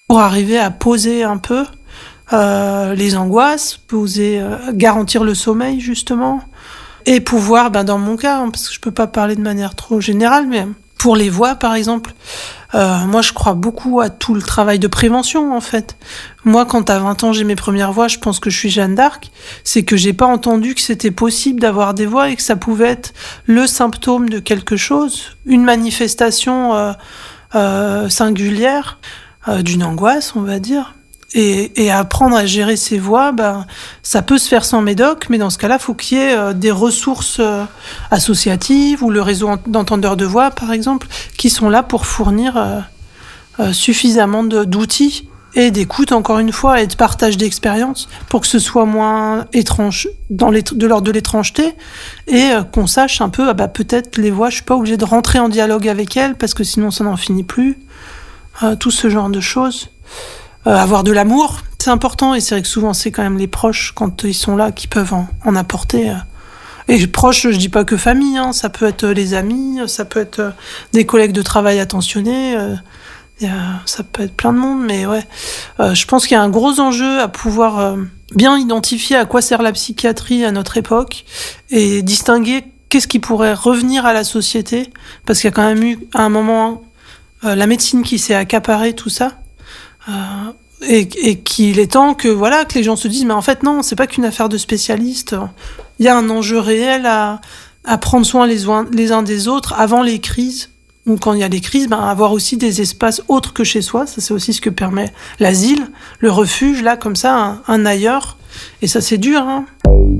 pour arriver à poser un peu les angoisses, garantir le sommeil justement, et pouvoir, dans mon cas, parce que je peux pas parler de manière trop générale, mais pour les voix par exemple, moi je crois beaucoup à tout le travail de prévention en fait. Moi quand à 20 ans j'ai mes premières voix, je pense que je suis Jeanne d'Arc, c'est que j'ai pas entendu que c'était possible d'avoir des voix et que ça pouvait être le symptôme de quelque chose, une manifestation singulière d'une angoisse on va dire. Et apprendre à gérer ses voix, ça peut se faire sans médoc, mais dans ce cas-là, il faut qu'il y ait des ressources associatives ou le réseau d'entendeurs de voix, par exemple, qui sont là pour fournir suffisamment d'outils et d'écoute, encore une fois, et de partage d'expérience pour que ce soit moins étrange, de l'ordre de l'étrangeté, et qu'on sache un peu, peut-être les voix, je suis pas obligée de rentrer en dialogue avec elles, parce que sinon ça n'en finit plus. Tout ce genre de choses. Avoir de l'amour, c'est important, et c'est vrai que souvent c'est quand même les proches, quand ils sont là, qui peuvent en apporter. Et proches, je dis pas que famille, ça peut être les amis, ça peut être des collègues de travail attentionnés, ça peut être plein de monde, mais ouais. Je pense qu'il y a un gros enjeu à pouvoir bien identifier à quoi sert la psychiatrie à notre époque, et distinguer qu'est-ce qui pourrait revenir à la société, parce qu'il y a quand même eu, à un moment, la médecine qui s'est accaparée tout ça. Et qu'il est temps que les gens se disent mais en fait non, c'est pas qu'une affaire de spécialistes, il y a un enjeu réel à prendre soin les uns des autres avant les crises, ou quand il y a les crises, avoir aussi des espaces autres que chez soi. Ça c'est aussi ce que permet l'asile, le refuge, là comme ça, un ailleurs, et ça c'est dur